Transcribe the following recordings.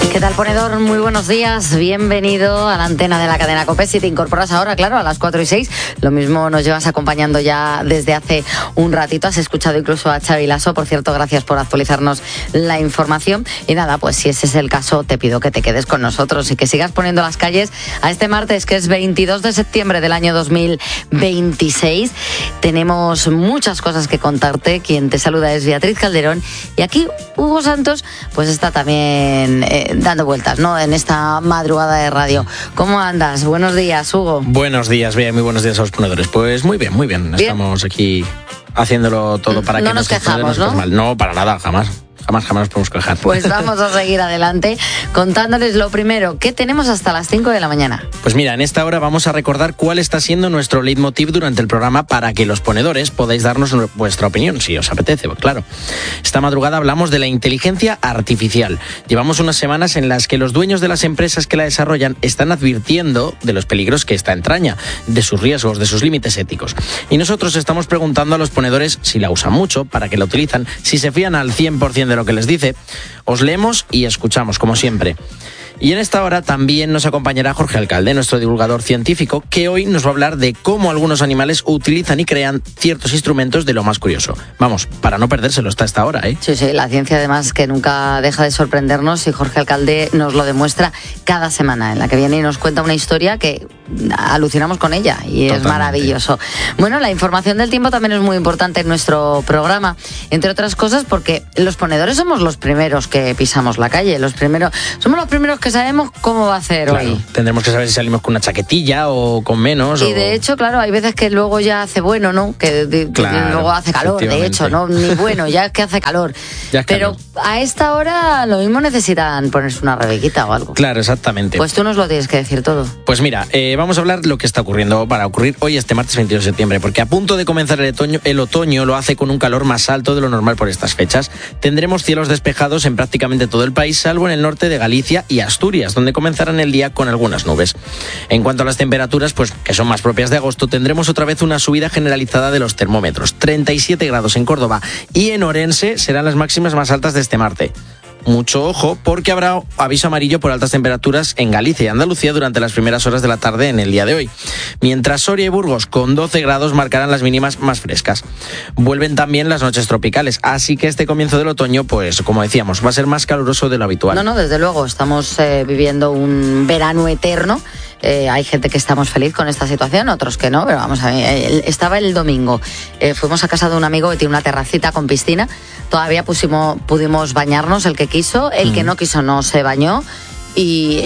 ¿Qué tal, ponedor? Muy buenos días, bienvenido a la antena de la cadena COPE. Si te incorporas ahora, claro, a las 4:06, lo mismo nos llevas acompañando ya desde hace un ratito. Has escuchado incluso a Xavi Lasso, por cierto, gracias por actualizarnos la información. Y nada, pues si ese es el caso, te pido que te quedes con nosotros y que sigas poniendo las calles a este martes, que es 22 de septiembre del año 2026. Tenemos muchas cosas que contarte. Quien te saluda es Beatriz Calderón y aquí Hugo Santos pues está también dando vueltas, ¿no?, en esta madrugada de radio. ¿Cómo andas? Buenos días, Hugo. Buenos días, Bea, muy buenos días a los ponedores. Pues muy bien, muy bien. Estamos aquí haciéndolo todo para que no nos quejamos, ¿no? Mal. No, para nada, jamás nos podemos quejar. Pues vamos a seguir adelante contándoles lo primero. ¿Qué tenemos hasta las 5 de la mañana? Pues mira, en esta hora vamos a recordar cuál está siendo nuestro leitmotiv durante el programa para que los ponedores podáis darnos vuestra opinión, si os apetece, claro. Esta madrugada hablamos de la inteligencia artificial. Llevamos unas semanas en las que los dueños de las empresas que la desarrollan están advirtiendo de los peligros que esta entraña, de sus riesgos, de sus límites éticos. Y nosotros estamos preguntando a los ponedores si la usan mucho, para qué la utilizan, si se fían al 100% de lo que les dice. Os leemos y escuchamos, como siempre. Y en esta hora también nos acompañará Jorge Alcalde, nuestro divulgador científico, que hoy nos va a hablar de cómo algunos animales utilizan y crean ciertos instrumentos de lo más curioso. Vamos, para no perdérselo hasta esta hora, ¿eh? Sí, la ciencia además que nunca deja de sorprendernos y Jorge Alcalde nos lo demuestra cada semana, en la que viene y nos cuenta una historia que alucinamos con ella y Totalmente. Es maravilloso. Bueno, la información del tiempo también es muy importante en nuestro programa, entre otras cosas porque los ponedores somos los primeros que pisamos la calle, somos los primeros que sabemos cómo va a hacer hoy. Tendremos que saber si salimos con una chaquetilla o con menos. Y de hecho, claro, hay veces que luego ya hace bueno, ¿no? Que luego hace calor, de hecho, ¿no? Ni bueno, ya es que hace calor. Pero a esta hora lo mismo necesitan ponerse una rebequita o algo. Claro, exactamente. Pues tú nos lo tienes que decir todo. Pues mira, vamos a hablar de lo que está para ocurrir hoy, este martes 22 de septiembre, porque a punto de comenzar el otoño lo hace con un calor más alto de lo normal por estas fechas. Tendremos cielos despejados en prácticamente todo el país, salvo en el norte de Galicia y Asturias, donde comenzarán el día con algunas nubes. En cuanto a las temperaturas, pues que son más propias de agosto, tendremos otra vez una subida generalizada de los termómetros. 37 grados en Córdoba y en Orense serán las máximas más altas de este martes. Mucho ojo, porque habrá aviso amarillo por altas temperaturas en Galicia y Andalucía durante las primeras horas de la tarde en el día de hoy. Mientras Soria y Burgos con 12 grados marcarán las mínimas más frescas. Vuelven también las noches tropicales, así que este comienzo del otoño, pues como decíamos, va a ser más caluroso de lo habitual. No, desde luego, estamos viviendo un verano eterno. Hay gente que estamos feliz con esta situación, otros que no, pero vamos a ver, estaba el domingo, fuimos a casa de un amigo que tiene una terracita con piscina, todavía pudimos bañarnos, el que quiso, el que no quiso no se bañó y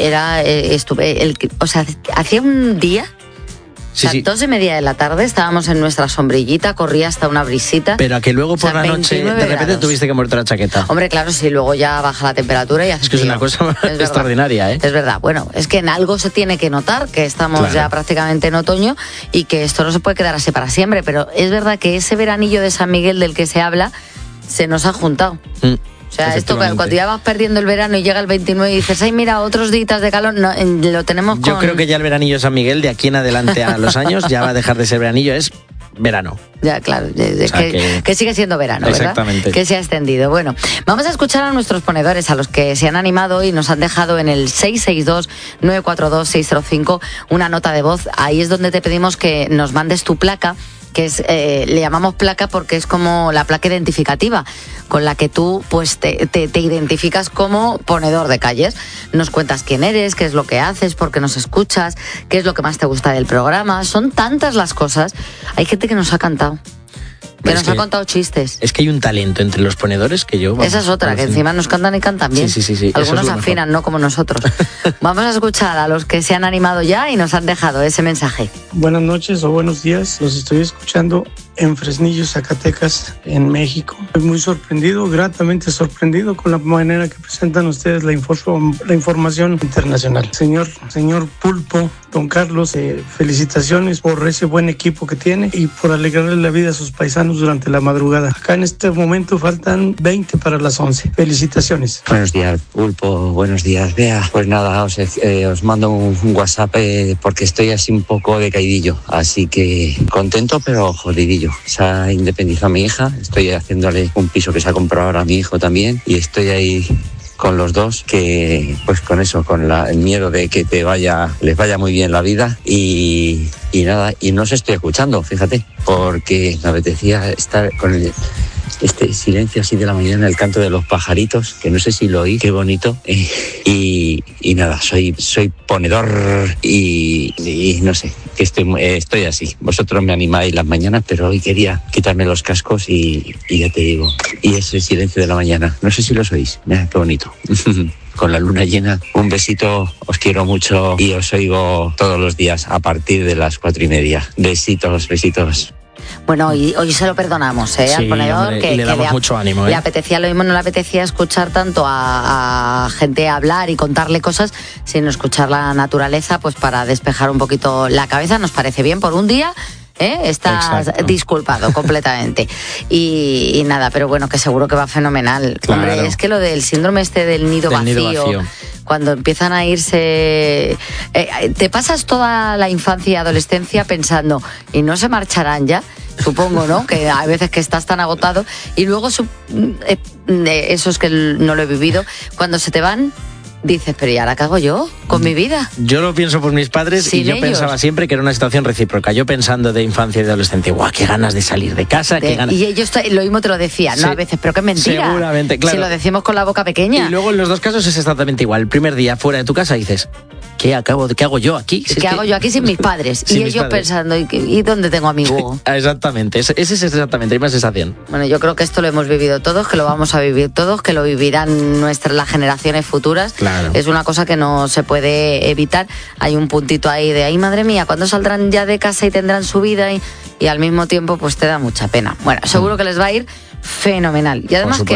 hacía un día. Sí, 2:30 de la tarde, estábamos en nuestra sombrillita, corría hasta una brisita. Pero a que luego por la noche de repente grados. Tuviste que ponerte la chaqueta. Hombre, claro, sí, luego ya baja la temperatura y hace que es una cosa extraordinaria, ¿eh? Es verdad, bueno, es que en algo se tiene que notar, que estamos ya prácticamente en otoño y que esto no se puede quedar así para siempre, pero es verdad que ese veranillo de San Miguel del que se habla se nos ha juntado. O sea, esto cuando ya vas perdiendo el verano y llega el 29 y dices, ay, mira, otros días de calor, no, lo tenemos con... Yo creo que ya el veranillo de San Miguel, de aquí en adelante a los años, ya va a dejar de ser veranillo, es verano. Ya, claro, que sigue siendo verano, exactamente. ¿Verdad? Que se ha extendido. Bueno, vamos a escuchar a nuestros ponedores, a los que se han animado y nos han dejado en el 662-942-605 una nota de voz. Ahí es donde te pedimos que nos mandes tu placa, que es, le llamamos placa porque es como la placa identificativa con la que tú pues te identificas como ponedor de calles. Nos cuentas quién eres, qué es lo que haces, por qué nos escuchas, qué es lo que más te gusta del programa. Son tantas las cosas. Hay gente que nos ha cantado, que nos ha contado chistes. Es que hay un talento entre los ponedores que yo... Esa es otra, que encima nos cantan y cantan bien. Sí. Algunos afinan, no como nosotros. Vamos a escuchar a los que se han animado ya y nos han dejado ese mensaje. Buenas noches o buenos días. Los estoy escuchando en Fresnillo, Zacatecas, en México. Estoy muy sorprendido, gratamente sorprendido con la manera que presentan ustedes la información internacional. Señor Pulpo, don Carlos, felicitaciones por ese buen equipo que tiene y por alegrarle la vida a sus paisanos durante la madrugada. Acá en este momento faltan 20 para las 11. Felicitaciones. Buenos días, Pulpo. Buenos días, Bea. Pues nada, os mando un WhatsApp porque estoy así un poco decaidillo. Así que contento, pero jodidillo. Se ha independizado mi hija. Estoy haciéndole un piso que se ha comprado ahora a mi hijo también. Y estoy ahí con los dos, que pues con eso, con el miedo de que les vaya muy bien la vida y nada, y no os estoy escuchando, fíjate, porque me apetecía estar con este silencio así de la mañana, el canto de los pajaritos, que no sé si lo oí, qué bonito, y nada, soy ponedor y no sé, que estoy así. Vosotros me animáis las mañanas, pero hoy quería quitarme los cascos y ya te digo, y ese silencio de la mañana, no sé si lo oís, mira qué bonito. Con la luna llena, un besito, os quiero mucho y os oigo todos los días a partir de las 4:30. Besitos, besitos. Bueno, y hoy se lo perdonamos, al ponedor, hombre, que le damos mucho ánimo. Le apetecía lo mismo, no le apetecía escuchar tanto a gente hablar y contarle cosas, sino escuchar la naturaleza, pues para despejar un poquito la cabeza. Nos parece bien por un día. Estás disculpado completamente y nada, pero bueno, que seguro que va fenomenal. Claro. Hombre, es que lo del síndrome del nido vacío, cuando empiezan a irse, te pasas toda la infancia y adolescencia pensando, y no se marcharán ya, supongo, ¿no? Que hay veces que estás tan agotado y luego eso es que no lo he vivido, cuando se te van, dices, pero ¿y ahora qué hago yo con mi vida? Yo lo pienso por mis padres. Sin y yo ellos. Pensaba siempre que era una situación recíproca. Yo pensando de infancia y de adolescente, ¡guau, qué ganas de salir de casa! Qué ganas. Y ellos lo mismo te lo decían, ¿no? Sí. A veces, pero qué mentira. Seguramente, claro. Si lo decimos con la boca pequeña. Y luego en los dos casos es exactamente igual. El primer día fuera de tu casa dices, ¿qué hago yo aquí? ¿Qué hago yo aquí sin mis padres? Sin y mis ellos padres. pensando, ¿y dónde tengo a mi Hugo? Exactamente, esa es exactamente la misma sensación. Bueno, yo creo que esto lo hemos vivido todos, que lo vamos a vivir todos, que lo vivirán las generaciones futuras. Claro. Es una cosa que no se puede evitar. Hay un puntito ahí de, ay, madre mía, ¿cuándo saldrán ya de casa y tendrán su vida? Y al mismo tiempo, pues te da mucha pena. Bueno, seguro que les va a ir fenomenal. Y además que